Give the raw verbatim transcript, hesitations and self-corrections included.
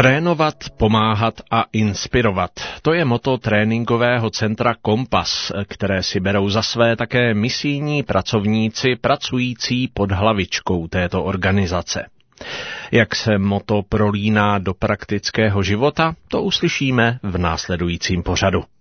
Trénovat, pomáhat a inspirovat. To je motto tréninkového centra Kompas, které si berou za své také misijní pracovníci pracující pod hlavičkou této organizace. Jak se motto prolíná do praktického života, to uslyšíme v následujícím pořadu.